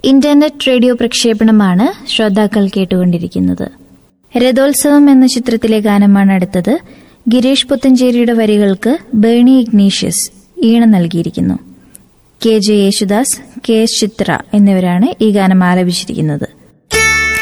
Internet radio പ്രക്ഷേപണമാണ് ശ്രോതാക്കൾ കേട്ടുകൊണ്ടിരിക്കുന്നത്. രഥോത്സവം എന്ന ചിത്രത്തിലെ ഗാനമാണ് അടുത്തത്. ഗിരീഷ് പുത്തഞ്ചേരിയുടെ വരികൾക്ക് ബേണി ഇഗ്നീഷ്യസ് ഈണം നൽകിയിരിക്കുന്നു. K J Yesudas, K S ചിത്ര എന്നിവരാണ് ഈ ഗാനം ആലപിച്ചിരിക്കുന്നത്.